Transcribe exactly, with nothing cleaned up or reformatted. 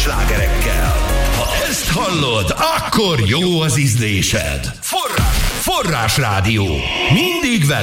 slágerekkel. Ha ezt hallod, akkor jó az ízlésed. Forrás, Forrás Rádió. Mindig veled.